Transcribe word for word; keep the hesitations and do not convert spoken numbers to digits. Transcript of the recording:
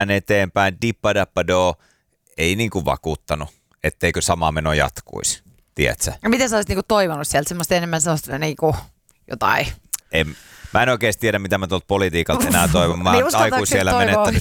eteenpäin, dippadappadoo, ei niinku vakuuttanut, etteikö sama meno jatkuisi, tiedätkö? Ja miten sä olisit niinku toivonut sieltä semmoista enemmän sellaista niinku jotain? En, mä en oikeasti tiedä, mitä mä tuolta politiikalta enää toivon. Mä oon Niin aikuisiellä toivoa? menettänyt